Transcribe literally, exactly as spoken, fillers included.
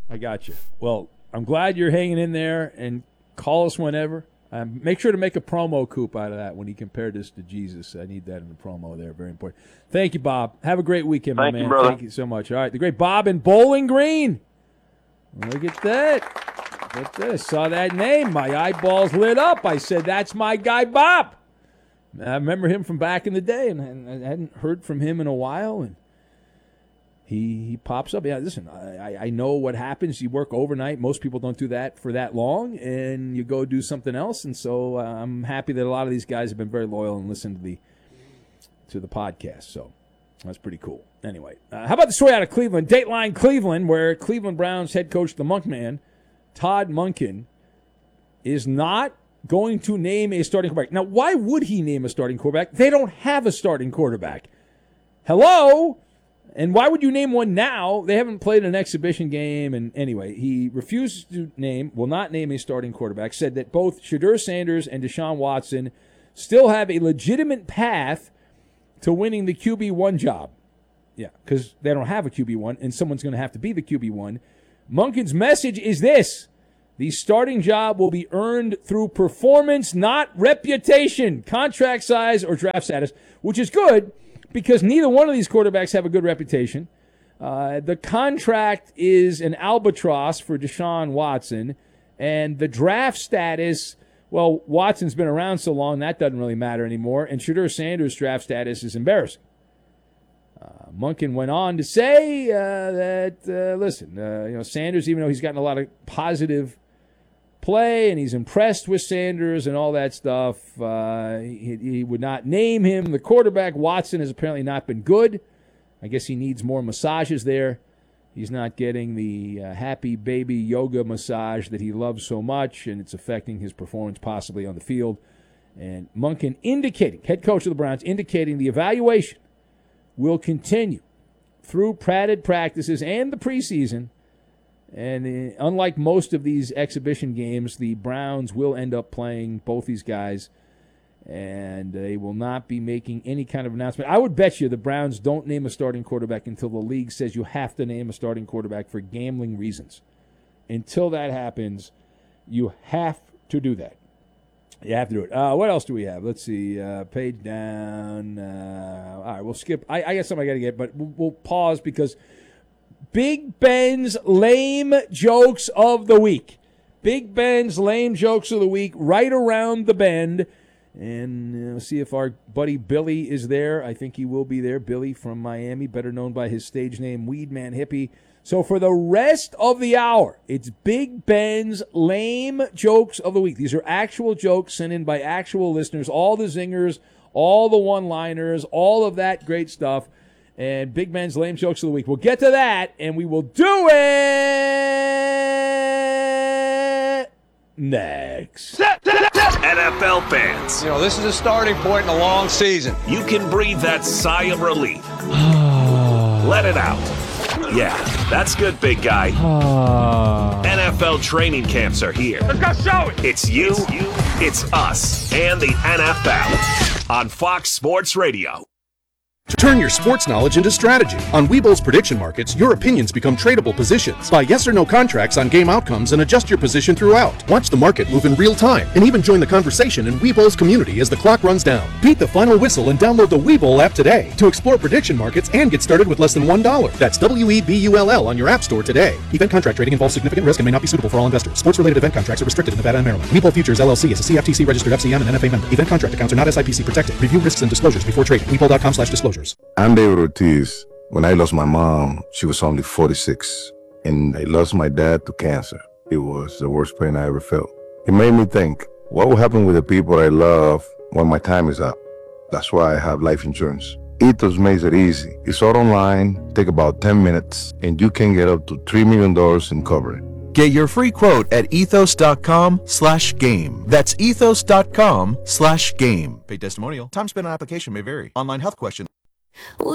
I got you. Well, I'm glad you're hanging in there, and call us whenever. Um, make sure to make a promo coup out of that when he compared this to Jesus. I need that in the promo there. Very important. Thank you, Bob. Have a great weekend, Thank my you, man. brother. Thank you so much. All right, the great Bob in Bowling Green. Look at that. Look at this. Saw that name. My eyeballs lit up. I said, that's my guy, Bob. I remember him from back in the day, and I hadn't heard from him in a while, and He he pops up. Yeah, listen, I, I know what happens. You work overnight. Most people don't do that for that long, and you go do something else. And so uh, I'm happy that a lot of these guys have been very loyal and listened to the to the podcast. So that's pretty cool. Anyway, uh, how about the story out of Cleveland? Dateline Cleveland, where Cleveland Browns head coach, the Monkman, Todd Monken, is not going to name a starting quarterback. Now, why would he name a starting quarterback? They don't have a starting quarterback. Hello? And why would you name one now? They haven't played an exhibition game. And anyway, he refuses to name, will not name a starting quarterback, said that both Shedeur Sanders and Deshaun Watson still have a legitimate path to winning the Q B one job. Yeah, because they don't have a Q B one, and someone's going to have to be the Q B one. Monken's message is this: the starting job will be earned through performance, not reputation, contract size, or draft status, which is good, because neither one of these quarterbacks have a good reputation. Uh, the contract is an albatross for Deshaun Watson, and the draft status, well, Watson's been around so long, that doesn't really matter anymore, and Shedeur Sanders' draft status is embarrassing. Uh, Monken went on to say uh, that, uh, listen, uh, you know, Sanders, even though he's gotten a lot of positive play and he's impressed with Sanders and all that stuff, uh, he, he would not name him the quarterback. Watson has apparently not been good. I guess he needs more massages there. He's not getting the uh, happy baby yoga massage that he loves so much, and it's affecting his performance possibly on the field. And Monken indicating, head coach of the Browns, indicating the evaluation will continue through padded practices and the preseason. And uh, unlike most of these exhibition games, the Browns will end up playing both these guys, and they will not be making any kind of announcement. I would bet you the Browns don't name a starting quarterback until the league says you have to name a starting quarterback for gambling reasons. Until that happens, you have to do that. You have to do it. Uh, what else do we have? Let's see. Uh, page down. Uh, all right, we'll skip. I, I got something I got to get, but we'll, we'll pause because Big Ben's lame jokes of the week. Big Ben's lame jokes of the week right around the bend. And uh, see if our buddy Billy is there. I think he will be there. Billy from Miami, better known by his stage name, Weedman Hippie. So for the rest of the hour, it's Big Ben's lame jokes of the week. These are actual jokes sent in by actual listeners, all the zingers, all the one-liners, all of that great stuff. And Big Ben's lame jokes of the week. We'll get to that, and we will do it next. N F L fans, You know, this is a starting point in a long season. you can breathe that sigh of relief. Let it out. Yeah, that's good, big guy. N F L training camps are here. Let's go show it. It's you, it's us, and the N F L on Fox Sports Radio. Turn your sports knowledge into strategy. On Webull's prediction markets, your opinions become tradable positions. Buy yes or no contracts on game outcomes and adjust your position throughout. Watch the market move in real time and even join the conversation in Webull's community as the clock runs down. Beat the final whistle and download the Webull app today to explore prediction markets and get started with less than one dollar. That's W E B U L L on your app store today. Event contract trading involves significant risk and may not be suitable for all investors. Sports-related event contracts are restricted in Nevada and Maryland. Webull Futures L L C is a C F T C-registered F C M and N F A member. Event contract accounts are not S I P C protected. Review risks and disclosures before trading. Webull.com slash disclosures. I'm David Ortiz. When I lost my mom, she was only forty-six, and I lost my dad to cancer. It was the worst pain I ever felt. It made me think, what will happen with the people I love when my time is up? That's why I have life insurance. Ethos makes it easy. It's all online, take about ten minutes, and you can get up to three million dollars in coverage. Get your free quote at ethos.com slash game. That's ethos.com slash game. Paid testimonial. Time spent on application may vary. Online health question.